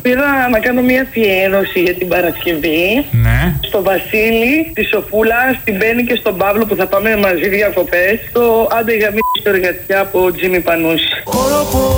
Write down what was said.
Πήρα να κάνω μια αφιέρωση για την Παρασκευή. Ναι. Στο Βασίλη, τη Σοφούλα, στην Μπέννη και στον Παύλο που θα πάμε μαζί διακοπές. Το Άντε για μη στο εργατιά από Τζίμι Πανούση.